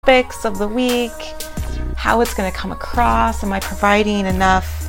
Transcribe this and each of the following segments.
Topics of the week, how it's going to come across. Am I providing enough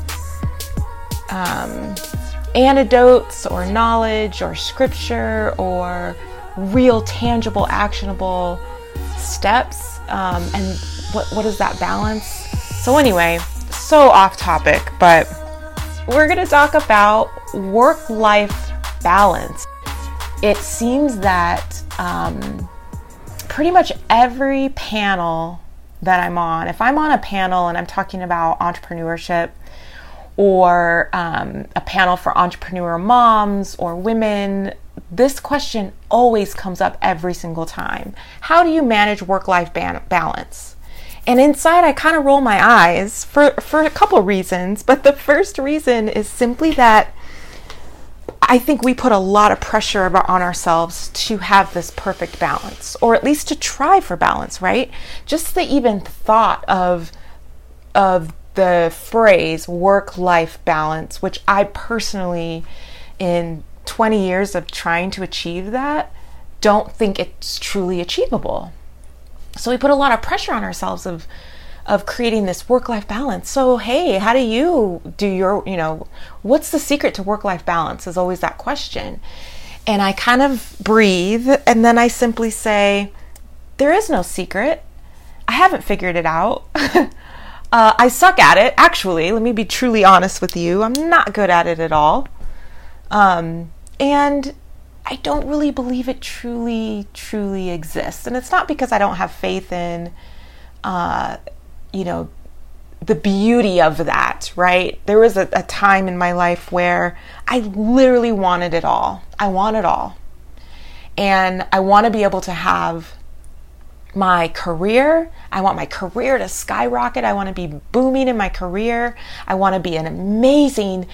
anecdotes or knowledge or scripture or real tangible actionable steps, and what is that balance? So anyway, so off topic, but we're going to talk about work-life balance. It seems that pretty much every panel that I'm on, if I'm on a panel and I'm talking about entrepreneurship or a panel for entrepreneur moms or women, this question always comes up every single time. How do you manage work-life balance? And inside I kind of roll my eyes for a couple of reasons, but the first reason is simply that I think we put a lot of pressure on ourselves to have this perfect balance, or at least to try for balance, right? Just the even thought of the phrase work-life balance, which I personally, in 20 years of trying to achieve that, don't think it's truly achievable. So we put a lot of pressure on ourselves of creating this work-life balance. So, hey, how do you do your, what's the secret to work-life balance is always that question. And I kind of breathe, and then I simply say, there is no secret. I haven't figured it out. I suck at it, actually. Let me be truly honest with you. I'm not good at it at all. And I don't really believe it truly exists. And it's not because I don't have faith in, the beauty of that, right? There was a time in my life where I literally wanted it all. I want it all. And I want to be able to have my career. I want my career to skyrocket. I want to be booming in my career. I want to be an amazing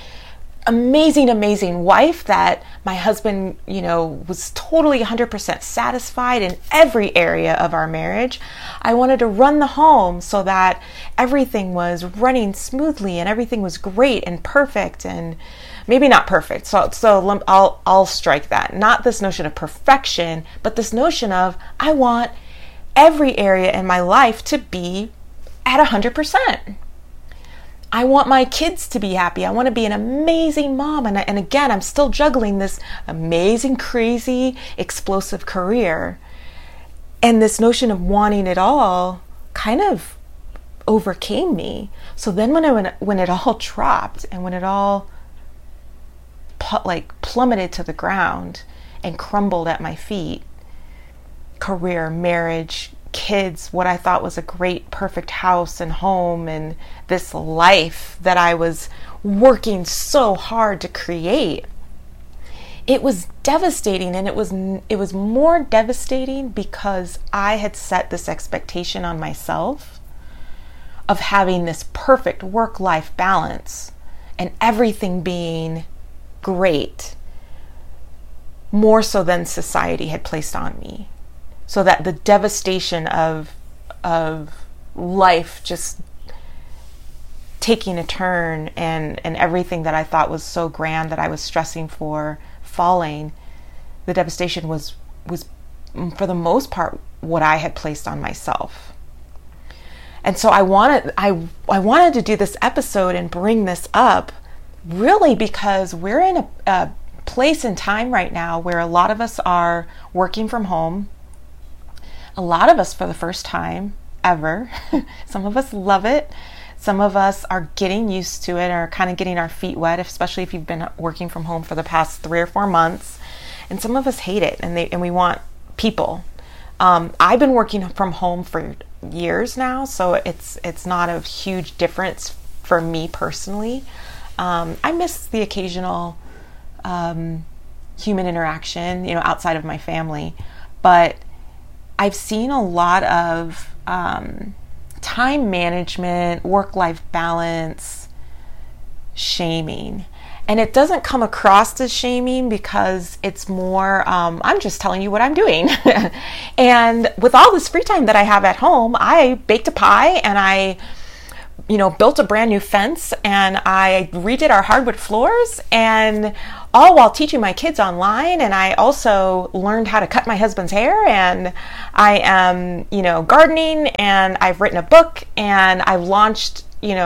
wife that my husband, was totally 100% satisfied in every area of our marriage. I wanted to run the home so that everything was running smoothly and everything was great and perfect, and maybe not perfect. So I'll strike that. Not this notion of perfection, but this notion of I want every area in my life to be at 100%. I want my kids to be happy. I want to be an amazing mom. And again, I'm still juggling this amazing, crazy, explosive career. And this notion of wanting it all kind of overcame me. So then when it all dropped and when it all plummeted to the ground and crumbled at my feet, career, marriage, kids, what I thought was a great, perfect house and home, and this life that I was working so hard to create, it was devastating. And it was more devastating because I had set this expectation on myself of having this perfect work-life balance and everything being great, more so than society had placed on me. So that the devastation of life just taking a turn and everything that I thought was so grand that I was stressing for falling, the devastation was for the most part what I had placed on myself. And so I wanted to do this episode and bring this up really because we're in a place in time right now where a lot of us are working from home. A lot of us for the first time ever. Some of us love it. Some of us are getting used to it or kind of getting our feet wet, especially if you've been working from home for the past 3 or 4 months. And some of us hate it and we want people. I've been working from home for years now, so it's not a huge difference for me personally. I miss the occasional human interaction, outside of my family, but I've seen a lot of time management, work-life balance, shaming. And it doesn't come across as shaming because it's more, I'm just telling you what I'm doing. And with all this free time that I have at home, I baked a pie and I built a brand new fence and I redid our hardwood floors and all while teaching my kids online. And I also learned how to cut my husband's hair, and I am, gardening, and I've written a book, and I've launched,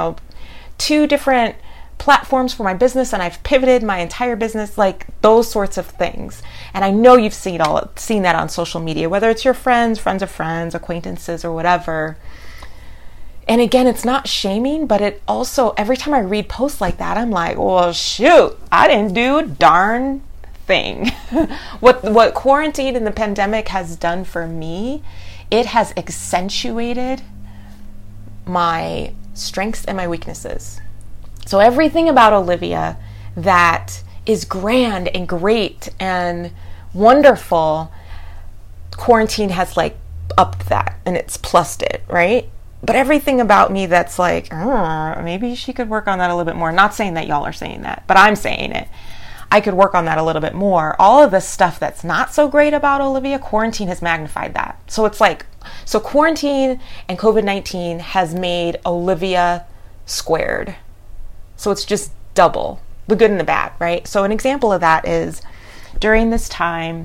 2 different platforms for my business, and I've pivoted my entire business, like those sorts of things. And I know you've seen that on social media, whether it's your friends of friends, acquaintances, or whatever. And again, it's not shaming, but it also, every time I read posts like that, I'm like, well, shoot, I didn't do a darn thing. What quarantine and the pandemic has done for me, it has accentuated my strengths and my weaknesses. So everything about Olivia that is grand and great and wonderful, quarantine has like upped that, and it's plussed it, right? But everything about me that's like, maybe she could work on that a little bit more. Not saying that y'all are saying that, but I'm saying it. I could work on that a little bit more. All of the stuff that's not so great about Olivia, quarantine has magnified that. So it's like, quarantine and COVID-19 has made Olivia squared. So it's just double, the good and the bad, right? So an example of that is during this time,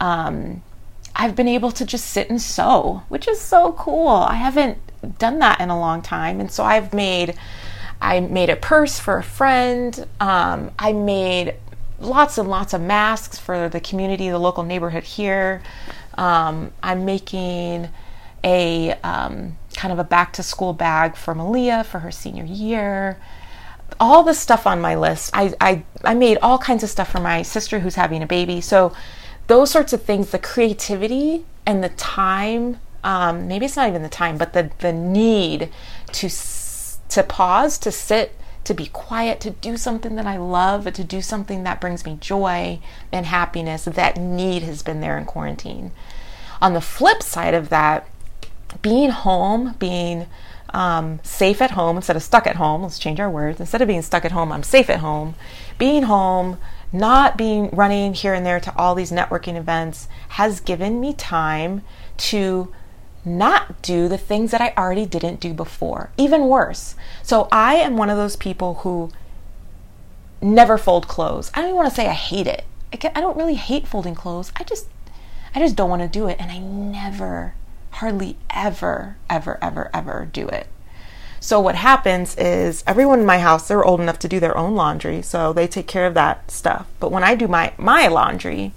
I've been able to just sit and sew, which is so cool. I haven't done that in a long time. And so I made a purse for a friend. I made lots and lots of masks for the community, the local neighborhood here. I'm making a kind of a back to school bag for Malia for her senior year. All the stuff on my list. I made all kinds of stuff for my sister who's having a baby. So those sorts of things, the creativity and the time, maybe it's not even the time, but the need to pause, to sit, to be quiet, to do something that I love, to do something that brings me joy and happiness, that need has been there in quarantine. On the flip side of that, being home, being safe at home instead of stuck at home. Let's change our words. Instead of being stuck at home, I'm safe at home. Being home, not being running here and there to all these networking events has given me time to not do the things that I already didn't do before. Even worse. So I am one of those people who never fold clothes. I don't even want to say I hate it. I don't really hate folding clothes. I just don't want to do it. And I never, hardly ever do it. So what happens is everyone in my house, they're old enough to do their own laundry, so they take care of that stuff. But when I do my laundry,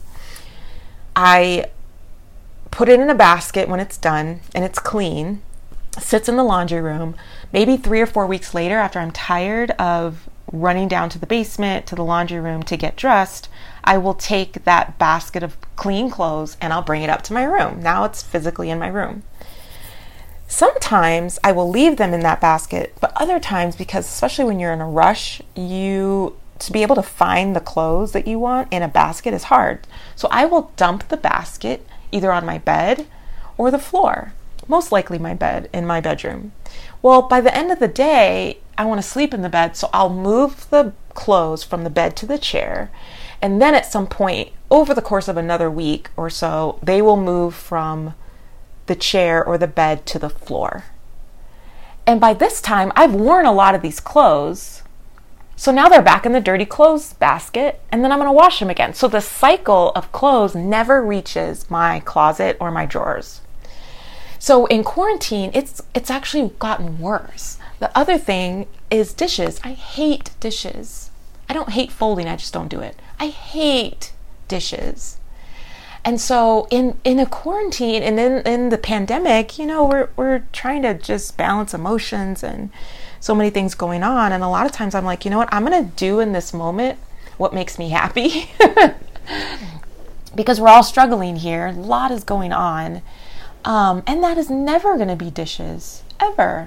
I put it in a basket when it's done and it's clean, sits in the laundry room. Maybe 3 or 4 weeks later, after I'm tired of running down to the basement, to the laundry room to get dressed, I will take that basket of clean clothes and I'll bring it up to my room. Now it's physically in my room. Sometimes I will leave them in that basket, but other times, because especially when you're in a rush, to be able to find the clothes that you want in a basket is hard. So I will dump the basket either on my bed or the floor, most likely my bed in my bedroom. Well, by the end of the day, I want to sleep in the bed, so I'll move the clothes from the bed to the chair. And then at some point over the course of another week or so, they will move from the chair or the bed to the floor. And by this time, I've worn a lot of these clothes. So now they're back in the dirty clothes basket, and then I'm going to wash them again. So the cycle of clothes never reaches my closet or my drawers. So in quarantine, it's actually gotten worse. The other thing is dishes. I hate dishes. I don't hate folding, I just don't do it. I hate dishes. And so in a quarantine and in the pandemic, we're trying to just balance emotions and so many things going on. And a lot of times I'm like, you know what, I'm going to do in this moment what makes me happy. Because we're all struggling here. A lot is going on. And that is never going to be dishes, ever.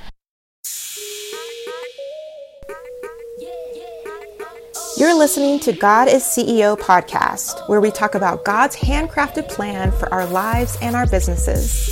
You're listening to God is CEO podcast, where we talk about God's handcrafted plan for our lives and our businesses.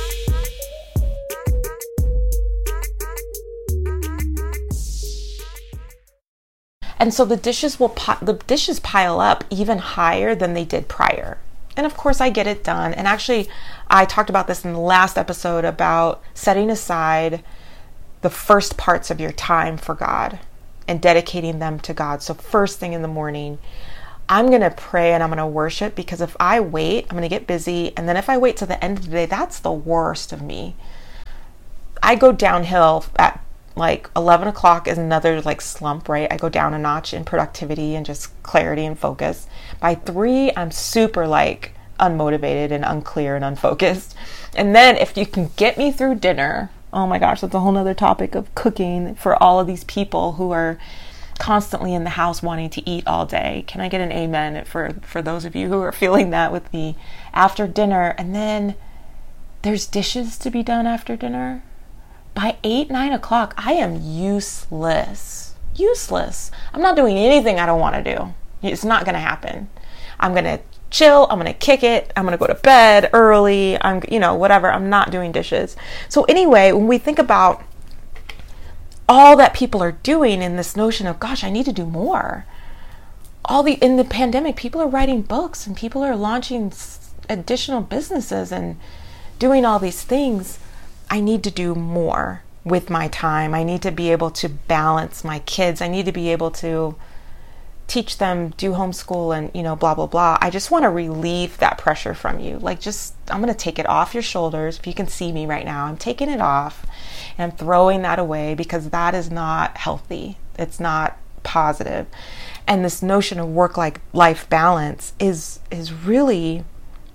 And so the dishes pile up even higher than they did prior. And of course I get it done. And actually I talked about this in the last episode about setting aside the first parts of your time for God. and dedicating them to God. So first thing in the morning, I'm going to pray and I'm going to worship, because if I wait, I'm going to get busy. And then if I wait till the end of the day, that's the worst of me. I go downhill at like 11 o'clock is another like slump, right? I go down a notch in productivity and just clarity and focus. By 3, I'm super like unmotivated and unclear and unfocused. And then if you can get me through dinner, oh my gosh, that's a whole nother topic of cooking for all of these people who are constantly in the house wanting to eat all day. Can I get an amen for those of you who are feeling that with me after dinner? And then there's dishes to be done after dinner. By 8, 9 o'clock, I am useless. I'm not doing anything I don't want to do. It's not going to happen. I'm going to chill. I'm going to kick it. I'm going to go to bed early. Whatever. I'm not doing dishes. So anyway, when we think about all that people are doing in this notion of, gosh, I need to do more. In the pandemic, people are writing books and people are launching additional businesses and doing all these things. I need to do more with my time. I need to be able to balance my kids. I need to be able to teach them, do homeschool and, blah, blah, blah. I just want to relieve that pressure from you. I'm going to take it off your shoulders. If you can see me right now, I'm taking it off and I'm throwing that away, because that is not healthy. It's not positive. And this notion of work-life balance is really,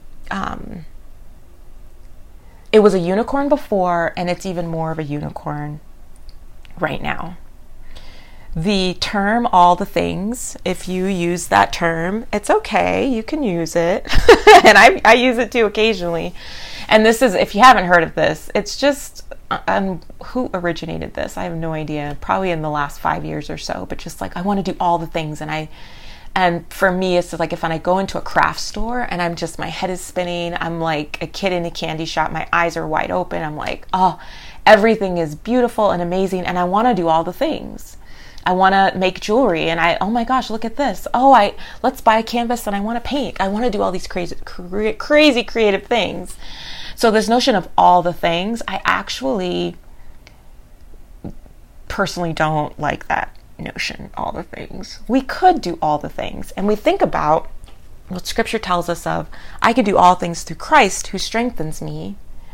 it was a unicorn before, and it's even more of a unicorn right now. The term all the things, if you use that term, it's okay. You can use it. And I use it too occasionally. And this is, if you haven't heard of this, it's just, who originated this? I have no idea. Probably in the last 5 years or so. But just like, I want to do all the things. And for me, it's like if I go into a craft store and my head is spinning, I'm like a kid in a candy shop, my eyes are wide open. I'm like, oh, everything is beautiful and amazing. And I want to do all the things. I want to make jewelry and oh my gosh, look at this. Oh, let's buy a canvas and I want to paint. I want to do all these crazy creative things. So this notion of all the things, I actually personally don't like that notion, all the things. We could do all the things. And we think about what scripture tells us of, I can do all things through Christ who strengthens me.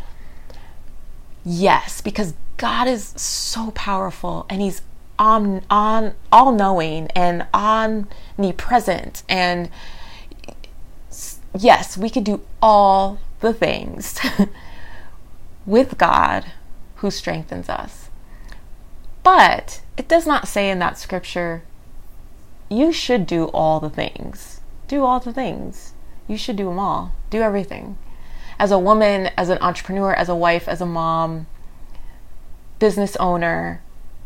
Yes, because God is so powerful and he's on all-knowing and omnipresent. And yes, we could do all the things with God who strengthens us. But it does not say in that scripture, you should do all the things. Do all the things. You should do them all. Do everything. As a woman, as an entrepreneur, as a wife, as a mom, business owner,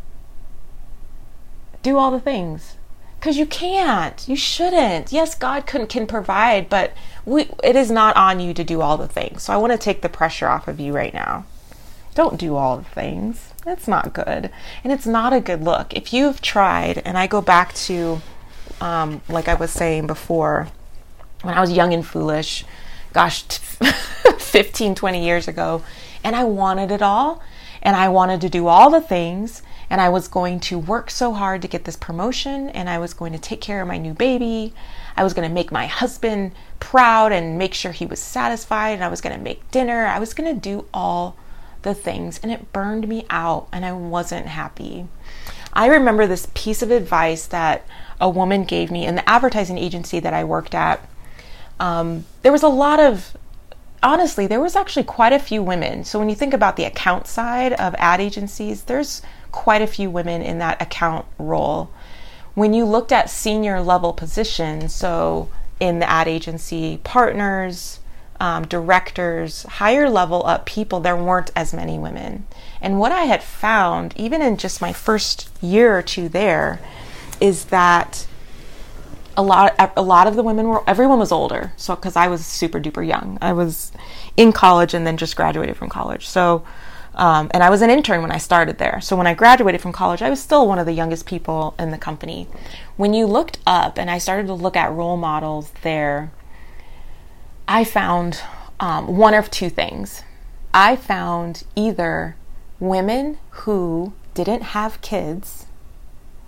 do all the things. Because you can't. You shouldn't. Yes, God can provide, but it is not on you to do all the things. So I want to take the pressure off of you right now. Don't do all the things. It's not good. And it's not a good look. If you've tried, and I go back to, like I was saying before, when I was young and foolish, gosh, 15, 20 years ago, and I wanted it all, and I wanted to do all the things, and I was going to work so hard to get this promotion, and I was going to take care of my new baby. I was going to make my husband proud and make sure he was satisfied, and I was going to make dinner. I was going to do all the things, and it burned me out, and I wasn't happy. I remember this piece of advice that a woman gave me in the advertising agency that I worked at. There was a lot of, honestly, there was actually quite a few women. So when you think about the account side of ad agencies, there's quite a few women in that account role. When you looked at senior level positions, so in the ad agency, partners, directors, higher level up people, there weren't as many women. And what I had found, even in just my first year or two there, is that a lot of the women everyone was older. So, because I was super duper young. I was in college and then just graduated from college. So, and I was an intern when I started there. So when I graduated from college, I was still one of the youngest people in the company. When you looked up and I started to look at role models there, I found one of two things. I found either women who didn't have kids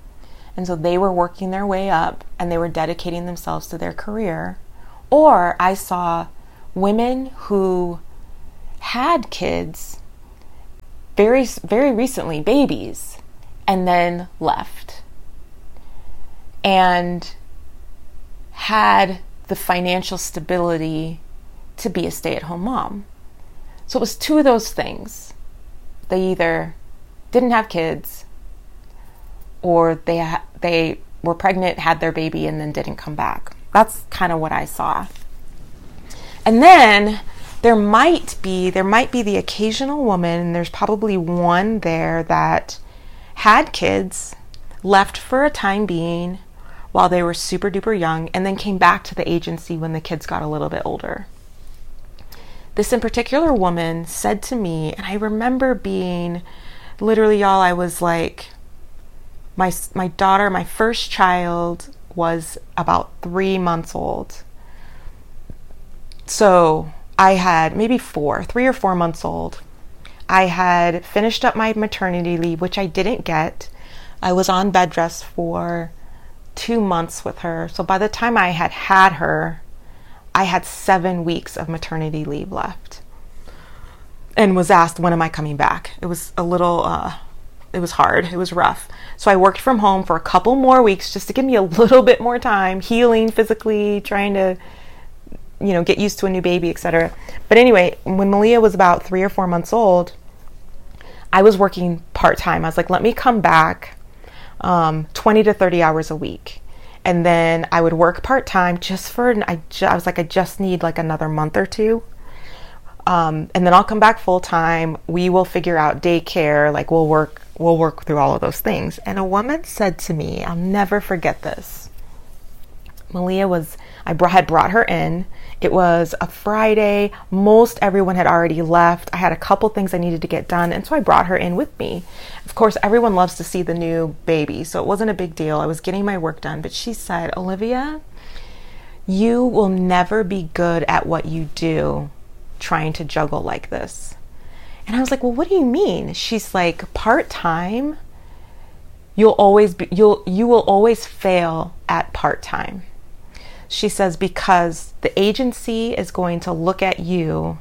And so they were working their way up and they were dedicating themselves to their career. Or I saw women who had kids very, very recently, babies, and then left and had the financial stability to be a stay-at-home mom. So it was two of those things. They either didn't have kids, or they were pregnant, had their baby, and then didn't come back. That's kind of what I saw. And then there might be the occasional woman, and there's probably one there that had kids, left for a time being while they were super duper young, and then came back to the agency when the kids got a little bit older. This in particular woman said to me, and I remember being, literally, y'all, I was like, my daughter, my first child was about 3 months old. So I had maybe 3 or 4 months old. I had finished up my maternity leave, which I didn't get. I was on bed rest for 2 months with her. So by the time I had her, I had 7 weeks of maternity leave left and was asked, when am I coming back? It was a little, it was hard. It was rough. So I worked from home for a couple more weeks just to give me a little bit more time, healing physically, trying to, get used to a new baby, etc. But anyway, when Malia was about 3 or 4 months old, I was working part-time. I was like, let me come back 20 to 30 hours a week. And then I would work part-time I was like, I just need like another month or two. And then I'll come back full-time. We will figure out daycare. Like we'll work through all of those things. And a woman said to me, I'll never forget this. Malia I had brought her in. It was a Friday. Most everyone had already left. I had a couple things I needed to get done. And so I brought her in with me. Of course, everyone loves to see the new baby. So it wasn't a big deal. I was getting my work done. But she said, Olivia, you will never be good at what you do trying to juggle like this. And I was like, well, what do you mean? She's like, part-time, you will always fail at part-time. She says, because the agency is going to look at you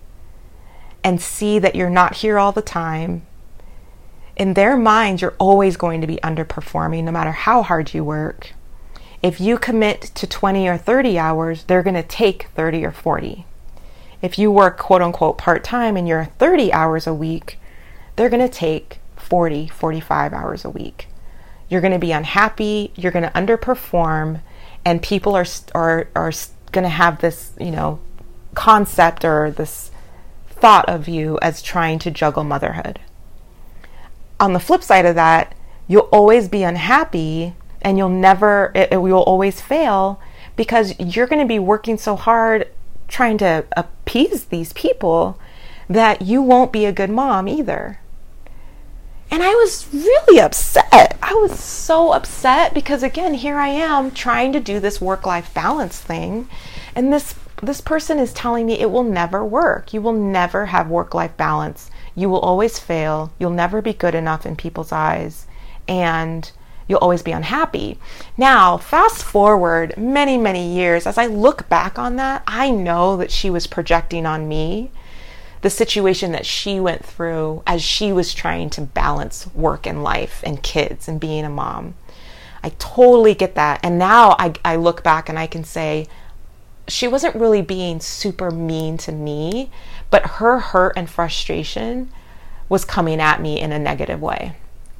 and see that you're not here all the time. In their minds, you're always going to be underperforming no matter how hard you work. If you commit to 20 or 30 hours, they're going to take 30 or 40. If you work quote unquote part-time and you're 30 hours a week, they're going to take 40, 45 hours a week. You're going to be unhappy, you're going to underperform, and people are going to have this, concept or this thought of you as trying to juggle motherhood. On the flip side of that, you'll always be unhappy and you'll always fail because you're going to be working so hard trying to appease these people that you won't be a good mom either. And I was really upset. I was so upset because, again, here I am trying to do this work-life balance thing. And this person is telling me it will never work. You will never have work-life balance. You will always fail. You'll never be good enough in people's eyes. And you'll always be unhappy. Now, fast forward many, many years, as I look back on that, I know that she was projecting on me the situation that she went through as she was trying to balance work and life and kids and being a mom. I totally get that. And now I look back and I can say, she wasn't really being super mean to me, but her hurt and frustration was coming at me in a negative way.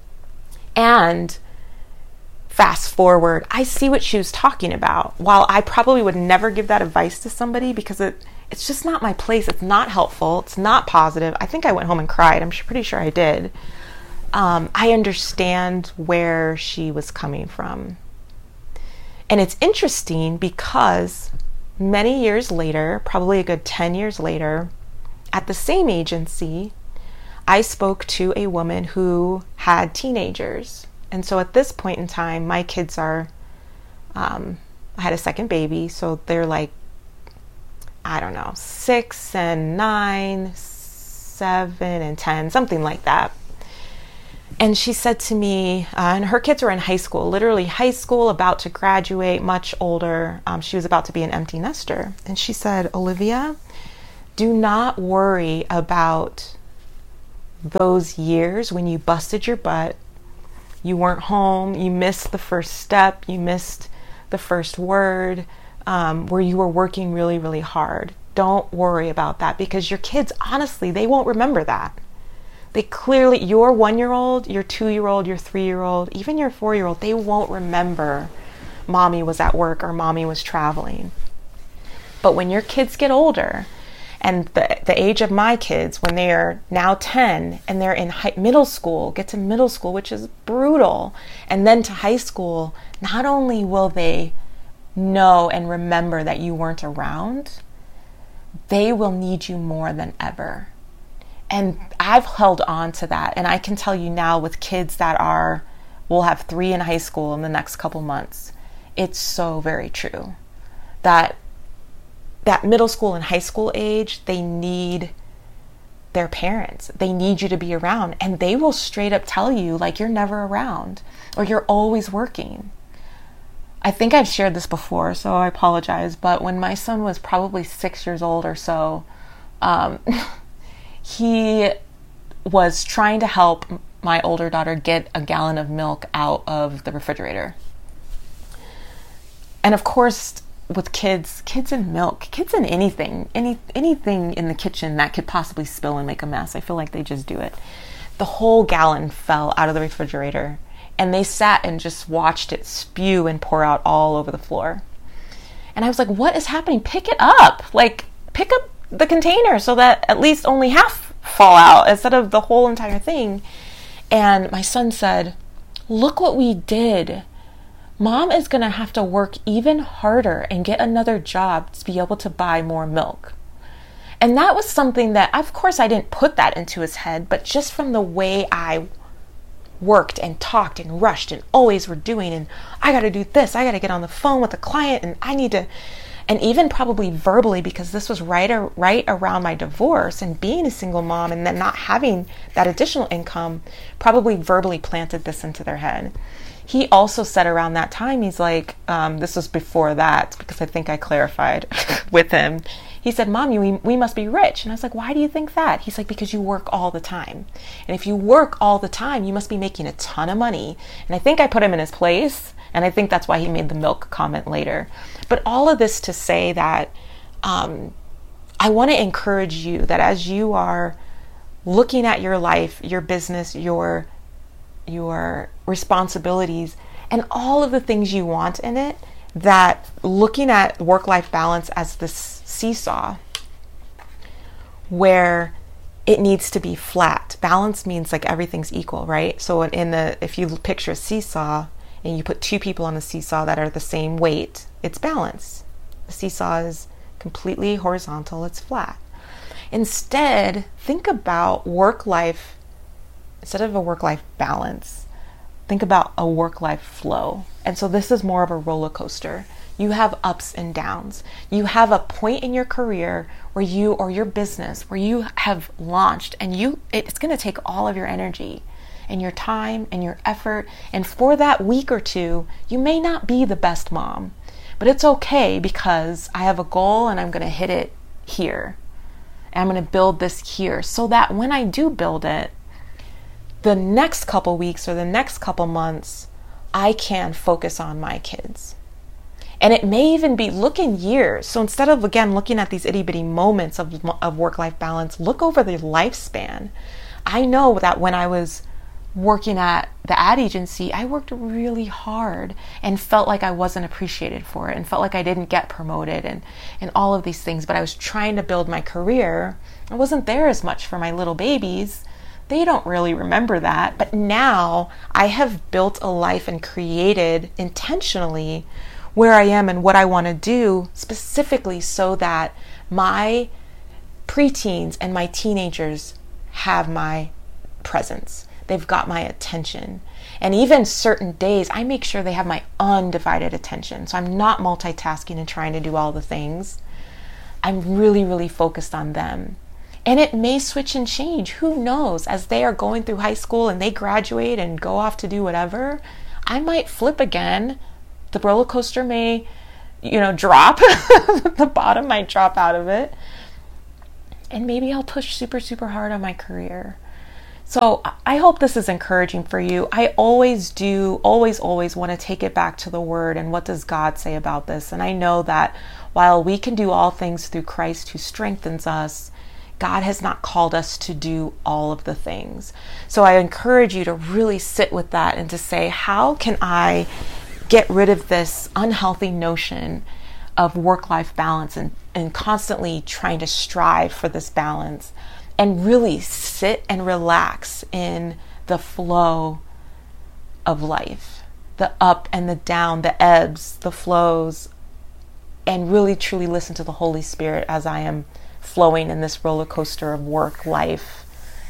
And fast forward, I see what she was talking about. While I probably would never give that advice to somebody because it's just not my place. It's not helpful. It's not positive. I think I went home and cried. I'm pretty sure I did. I understand where she was coming from. And it's interesting because many years later, probably a good 10 years later, at the same agency, I spoke to a woman who had teenagers. And so at this point in time, my kids are, I had a second baby, so they're like, I don't know, 6 and 9, 7 and 10, something like that. And she said to me, and her kids were in high school, literally high school, about to graduate, much older. She was about to be an empty nester. And she said, Olivia, do not worry about those years when you busted your butt, you weren't home, you missed the first step, you missed the first word, where you were working really, really hard. Don't worry about that, because your kids, honestly, they won't remember that. They clearly, your 1-year-old, your 2-year-old, your 3-year-old, even your 4-year-old, they won't remember mommy was at work or mommy was traveling. But when your kids get older, and the age of my kids, when they are now 10 and they're in middle school, get to middle school, which is brutal, and then to high school, not only will they know and remember that you weren't around, they will need you more than ever. And I've held on to that. And I can tell you now, with kids that we'll have 3 in high school in the next couple months, it's so very true that middle school and high school age, they need their parents. They need you to be around, and they will straight up tell you, like, you're never around or you're always working. I think I've shared this before, so I apologize. But when my son was probably 6 years old or so, he was trying to help my older daughter get a gallon of milk out of the refrigerator. And of course, with kids and milk, kids and anything in the kitchen that could possibly spill and make a mess, I feel like they just do it. The whole gallon fell out of the refrigerator, and they sat and just watched it spew and pour out all over the floor. And I was like, what is happening? Pick it up. Like, pick up the container so that at least only half fall out instead of the whole entire thing. And my son said, look what we did. Mom is going to have to work even harder and get another job to be able to buy more milk. And that was something that, of course, I didn't put that into his head, but just from the way I worked and talked and rushed and always were doing, and I got to do this, I got to get on the phone with the client, and I need to, and even probably verbally, because this was right around my divorce and being a single mom and then not having that additional income, probably verbally planted this into their head. He also said around that time, he's like, this was before that, because I think I clarified with him. He said, Mom, we must be rich. And I was like, why do you think that? He's like, because you work all the time. And if you work all the time, you must be making a ton of money. And I think I put him in his place. And I think that's why he made the milk comment later. But all of this to say that I want to encourage you that as you are looking at your life, your business, your responsibilities, and all of the things you want in it, that looking at work-life balance as this seesaw where it needs to be flat. Balance means like everything's equal, right? So if you picture a seesaw and you put 2 people on the seesaw that are the same weight, it's balance. The seesaw is completely horizontal, it's flat. Instead, think about work-life, instead of a work-life balance, think about a work-life flow. And so this is more of a roller coaster. You have ups and downs. You have a point in your career where you, or your business, where you have launched, and it's going to take all of your energy and your time and your effort. And for that week or 2, you may not be the best mom, but it's okay, because I have a goal and I'm going to hit it here. And I'm going to build this here, so that when I do build it, the next couple weeks or the next couple months, I can focus on my kids. And it may even be looking years. So instead of, again, looking at these itty bitty moments of work-life balance, look over the lifespan. I know that when I was working at the ad agency, I worked really hard and felt like I wasn't appreciated for it, and felt like I didn't get promoted and all of these things. But I was trying to build my career. I wasn't there as much for my little babies. They don't really remember that. But now I have built a life and created intentionally where I am and what I want to do, specifically so that my preteens and my teenagers have my presence. They've got my attention. And even certain days, I make sure they have my undivided attention. So I'm not multitasking and trying to do all the things. I'm really, really focused on them. And it may switch and change. Who knows? As they are going through high school and they graduate and go off to do whatever, I might flip again. The roller coaster may, drop. The bottom might drop out of it. And maybe I'll push super, super hard on my career. So I hope this is encouraging for you. I always want to take it back to the Word and what does God say about this. And I know that while we can do all things through Christ who strengthens us, God has not called us to do all of the things. So I encourage you to really sit with that and to say, how can I get rid of this unhealthy notion of work-life balance and constantly trying to strive for this balance, and really sit and relax in the flow of life, the up and the down, the ebbs, the flows, and really truly listen to the Holy Spirit as I am flowing in this roller coaster of work life.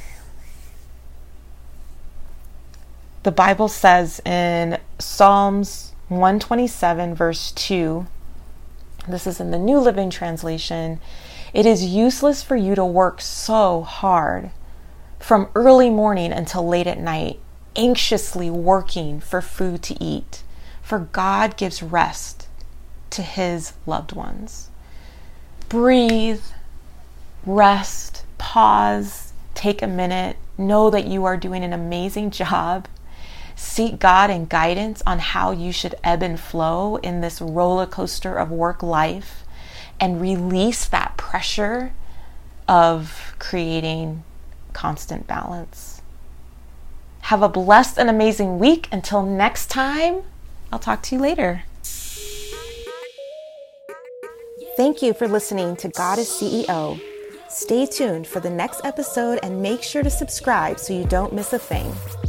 The Bible says in Psalms 127 verse 2, this is in the New Living Translation, "It is useless for you to work so hard from early morning until late at night, anxiously working for food to eat, for God gives rest to his loved ones." Breathe, rest, pause, take a minute, know that you are doing an amazing job. Seek God and guidance on how you should ebb and flow in this roller coaster of work life, and release that pressure of creating constant balance. Have a blessed and amazing week. Until next time, I'll talk to you later. Thank you for listening to God is CEO. Stay tuned for the next episode and make sure to subscribe so you don't miss a thing.